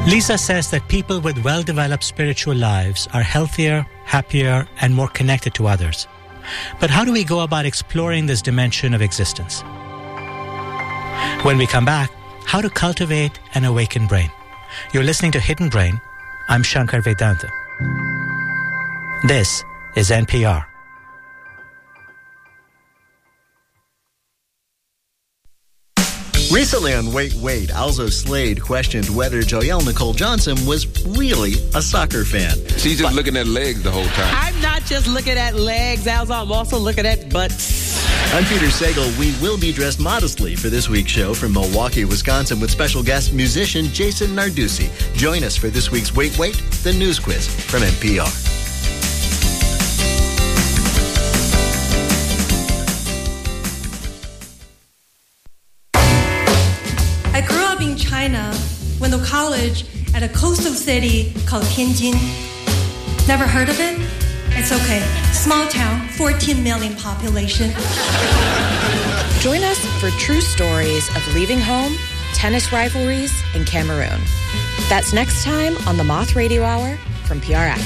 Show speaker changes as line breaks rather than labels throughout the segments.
Lisa says that people with well-developed spiritual lives are healthier, happier, and more connected to others. But how do we go about exploring this dimension of existence? When we come back, how to cultivate an awakened brain. You're listening to Hidden Brain. I'm Shankar Vedanta. This is NPR.
Recently on Wait, Wait, Alzo Slade questioned whether Joelle Nicole Johnson was really a soccer fan.
She's just looking at legs the whole time.
I'm not just looking at legs, Alzo. I'm also looking at butts.
I'm Peter Sagal. We will be dressed modestly for this week's show from Milwaukee, Wisconsin, with special guest musician Jason Narducci. Join us for this week's Wait, Wait, the news quiz from NPR.
I grew up in China, went to college at a coastal city called Tianjin. Never heard of it? It's okay. Small town, 14 million population.
Join us for true stories of leaving home, tennis rivalries, and Cameroon. That's next time on the Moth Radio Hour from PRX.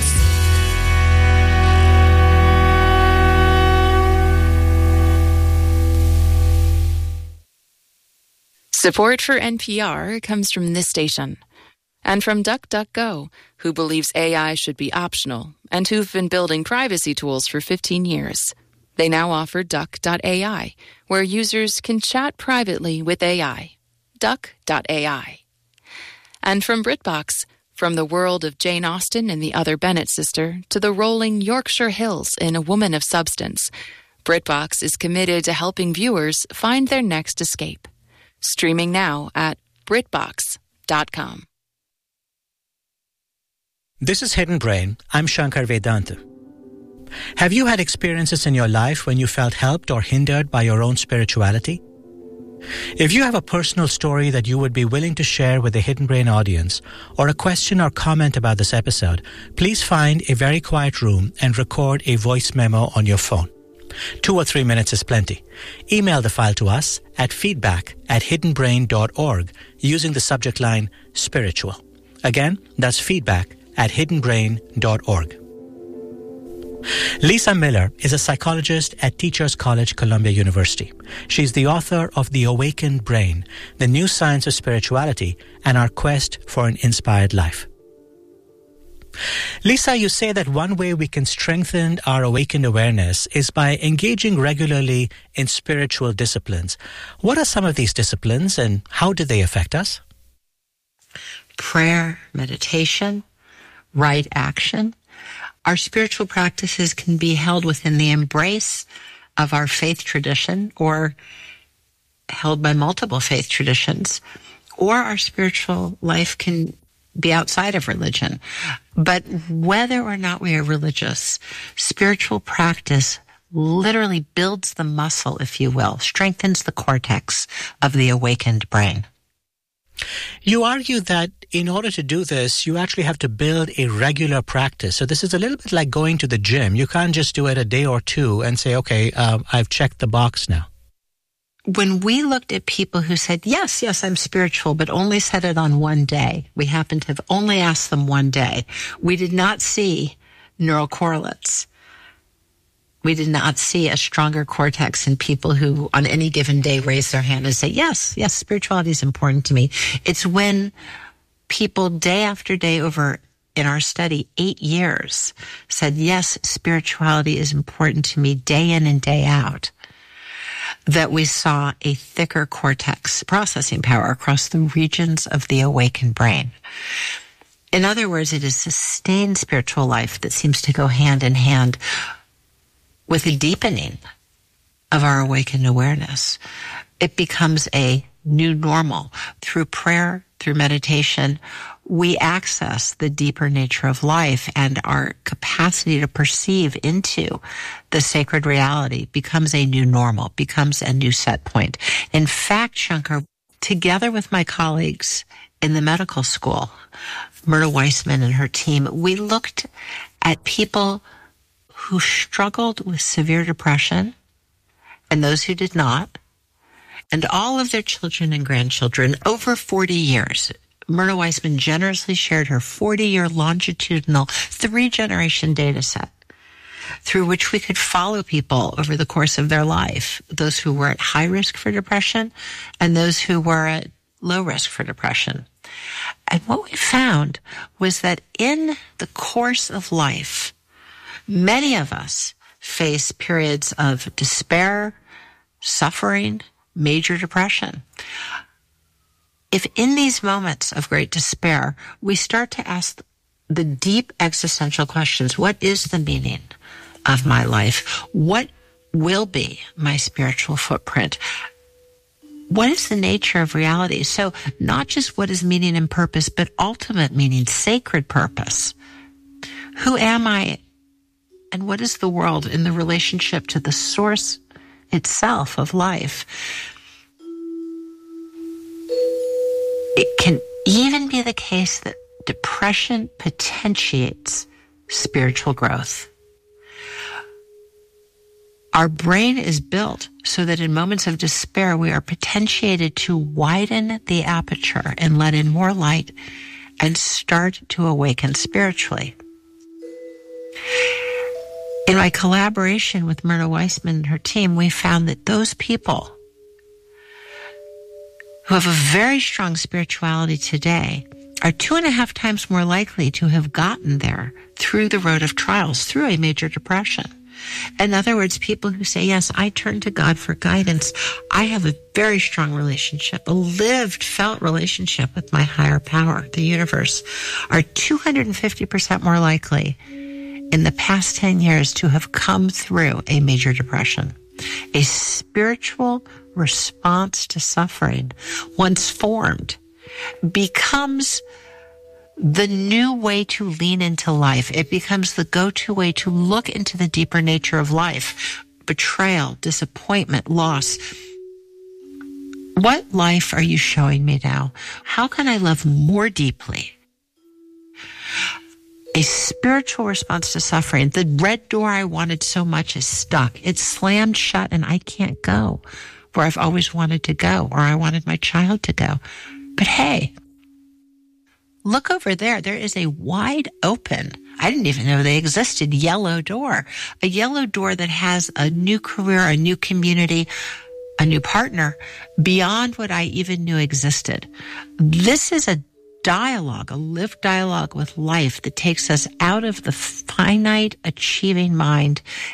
Support for NPR comes from this station and from DuckDuckGo, who believes AI should be optional and who've been building privacy tools for 15 years. They now offer Duck.ai, where users can chat privately with AI. Duck.ai. And from BritBox, from the world of Jane Austen and the Other Bennett sister to the rolling Yorkshire Hills in A Woman of Substance, BritBox is committed to helping viewers find their next escape. Streaming now at BritBox.com.
This is Hidden Brain. I'm Shankar Vedanta. Have you had experiences in your life when you felt helped or hindered by your own spirituality? If you have a personal story that you would be willing to share with the Hidden Brain audience, or a question or comment about this episode, please find a very quiet room and record a voice memo on your phone. 2 or 3 minutes is plenty. Email the file to us at feedback@hiddenbrain.org using the subject line spiritual. Again, that's feedback@hiddenbrain.org. Lisa Miller is a psychologist at Teachers College, Columbia University. She's the author of The Awakened Brain, The New Science of Spirituality, and Our Quest for an Inspired Life. Lisa, you say that one way we can strengthen our awakened awareness is by engaging regularly in spiritual disciplines. What are some of these disciplines and how do they affect us?
Prayer, meditation, right action. Our spiritual practices can be held within the embrace of our faith tradition or held by multiple faith traditions, or our spiritual life can be outside of religion. But whether or not we are religious, spiritual practice literally builds the muscle, if you will, strengthens the cortex of the awakened brain.
You argue that in order to do this, you actually have to build a regular practice. So this is a little bit like going to the gym. You can't just do it a day or two and say, okay, I've checked the box now.
When we looked at people who said, yes, I'm spiritual, but only said it on one day, we happened to have only asked them one day, we did not see neural correlates. We did not see a stronger cortex in people who on any given day raise their hand and say, yes, spirituality is important to me. It's when people day after day over in our study, 8 years, said, yes, spirituality is important to me day in and day out, that we saw a thicker cortex processing power across the regions of the awakened brain. In other words, it is sustained spiritual life that seems to go hand in hand with a deepening of our awakened awareness. It becomes a new normal. Through prayer, through meditation, we access the deeper nature of life, and our capacity to perceive into the sacred reality becomes a new normal, becomes a new set point. In fact, Shankar, together with my colleagues in the medical school, Myrna Weissman and her team, we looked at people who struggled with severe depression and those who did not, and all of their children and grandchildren over 40 years. Myrna Weissman generously shared her 40-year longitudinal 3-generation data set through which we could follow people over the course of their life, those who were at high risk for depression and those who were at low risk for depression. And what we found was that in the course of life, many of us face periods of despair, suffering, major depression. If in these moments of great despair, we start to ask the deep existential questions, what is the meaning of my life? What will be my spiritual footprint? What is the nature of reality? So not just what is meaning and purpose, but ultimate meaning, sacred purpose. Who am I? And what is the world in the relationship to the source itself of life? It can even be the case that depression potentiates spiritual growth. Our brain is built so that in moments of despair, we are potentiated to widen the aperture and let in more light and start to awaken spiritually. In my collaboration with Myrna Weissman and her team, we found that those people who have a very strong spirituality today are 2.5 times more likely to have gotten there through the road of trials, through a major depression. In other words, people who say, yes, I turn to God for guidance. I have a very strong relationship, a lived, felt relationship with my higher power, the universe, are 250% more likely in the past 10 years to have come through a major depression. A spiritual response to suffering, once formed, becomes the new way to lean into life. It becomes the go-to way to look into the deeper nature of life. Betrayal, disappointment, loss. What life are you showing me now? How can I love more deeply? A spiritual response to suffering. The red door I wanted so much is stuck. It's slammed shut and I can't go where I've always wanted to go, or I wanted my child to go. But hey, look over there. There is a wide open, I didn't even know they existed, yellow door. A yellow door that has a new career, a new community, a new partner beyond what I even knew existed. This is a dialogue, a lived dialogue with life that takes us out of the finite achieving mind